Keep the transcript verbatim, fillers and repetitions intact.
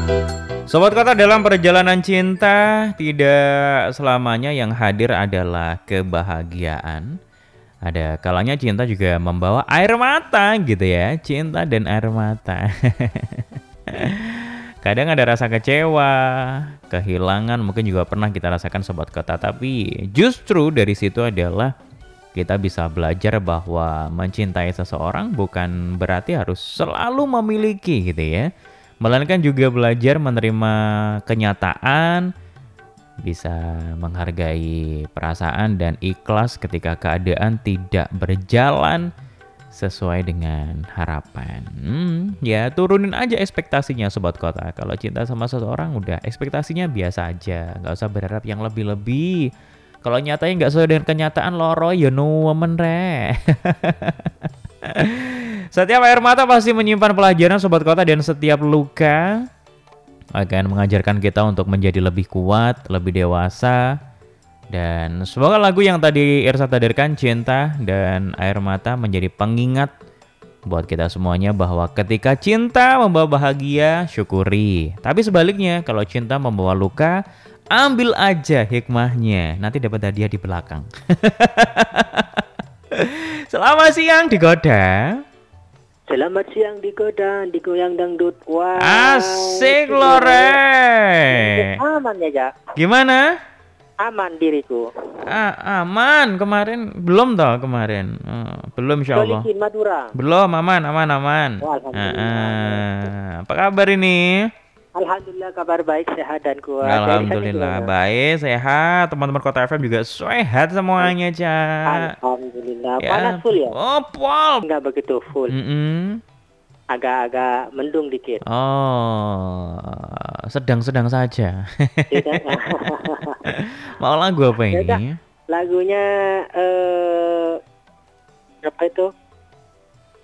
Sobat Kota, dalam perjalanan cinta tidak selamanya yang hadir adalah kebahagiaan. Ada kalanya cinta juga membawa air mata gitu ya, cinta dan air mata. Kadang ada rasa kecewa, kehilangan mungkin juga pernah kita rasakan Sobat Kota. Tapi justru dari situ adalah kita bisa belajar bahwa mencintai seseorang bukan berarti harus selalu memiliki gitu ya. Melainkan juga belajar menerima kenyataan, bisa menghargai perasaan dan ikhlas ketika keadaan tidak berjalan sesuai dengan harapan. Hmm, ya turunin aja ekspektasinya Sobat Kota. Kalau cinta sama seseorang udah ekspektasinya biasa aja, nggak usah berharap yang lebih-lebih. Kalau nyatanya nggak sesuai dengan kenyataan loro ya no woman re. Setiap air mata pasti menyimpan pelajaran Sobat Kota, dan setiap luka akan mengajarkan kita untuk menjadi lebih kuat, lebih dewasa. Dan semoga lagu yang tadi Irsa tadirkan, Cinta dan Air Mata, menjadi pengingat buat kita semuanya bahwa ketika cinta membawa bahagia, syukuri. Tapi sebaliknya, kalau cinta membawa luka, ambil aja hikmahnya. Nanti dapat hadiah di belakang. Selamat siang digoda. Selamat siang digoda, digoyang dangdut. Wah. Asik lore. Aman ya, Jak? Gimana? Aman diriku. Ah, aman kemarin belum toh kemarin. Oh, belum insyaallah. Solikin Madura. Belum, aman aman aman. Oh, alhamdulillah. Ah, ah. Apa kabar ini? Alhamdulillah kabar baik, sehat dan kuat. Alhamdulillah baik, sehat. Teman-teman Kota F M juga sehat semuanya, Cak. Alhamdulillah. Ya. Panas full ya? Oh, pol. Enggak begitu full. Mm-mm. Agak-agak mendung dikit. Oh, sedang-sedang saja. Tidak. Mau lagu apa Ya udah. ini? Lagunya eh apa itu?